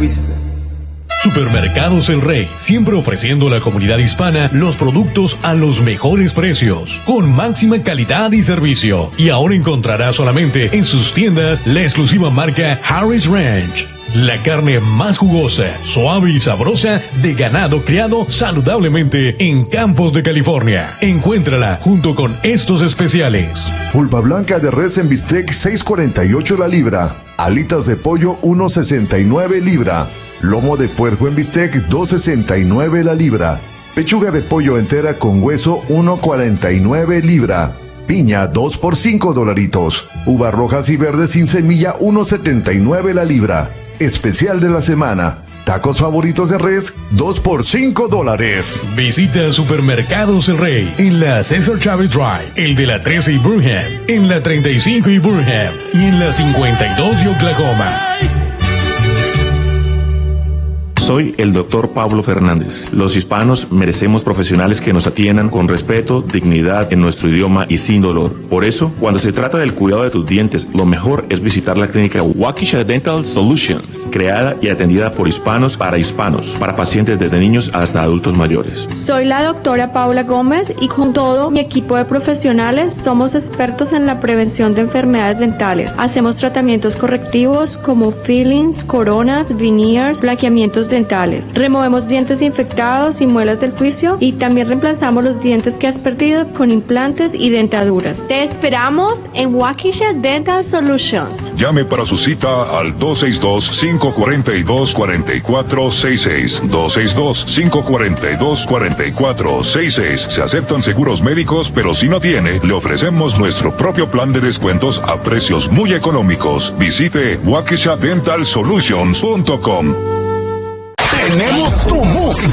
vista. Supermercados El Rey, siempre ofreciendo a la comunidad hispana los productos a los mejores precios, con máxima calidad y servicio. Y ahora encontrará solamente en sus tiendas la exclusiva marca Harris Ranch. La carne más jugosa, suave y sabrosa de ganado criado saludablemente en Campos de California. Encuéntrala junto con estos especiales. Pulpa blanca de res en bistec 6.48 la libra. Alitas de pollo 1.69 libra. Lomo de puerco en bistec 2.69 la libra. Pechuga de pollo entera con hueso 1.49 libra. Piña 2 por $5. Uvas rojas y verdes sin semilla 1.79 la libra. Especial de la semana. Tacos favoritos de res 2 por $5. Visita Supermercados El Rey en la Cesar Chavez Drive, el de la 13 y Burham, en la 35 y Burham y en la 52 y Oklahoma. Soy el doctor Pablo Fernández. Los hispanos merecemos profesionales que nos atiendan con respeto, dignidad en nuestro idioma y sin dolor. Por eso, cuando se trata del cuidado de tus dientes, lo mejor es visitar la clínica Waukesha Dental Solutions, creada y atendida por hispanos, para pacientes desde niños hasta adultos mayores. Soy la doctora Paula Gómez y con todo mi equipo de profesionales somos expertos en la prevención de enfermedades dentales. Hacemos tratamientos correctivos como fillings, coronas, veneers, blanqueamientos dentales. Removemos dientes infectados y muelas del juicio y también reemplazamos los dientes que has perdido con implantes y dentaduras. Te esperamos en Waukesha Dental Solutions. Llame para su cita al 262-542-4466. 262-542-4466. Se aceptan seguros médicos, pero si no tiene, le ofrecemos nuestro propio plan de descuentos a precios muy económicos. Visite waukeshadentalsolutions.com. Tenemos tu música.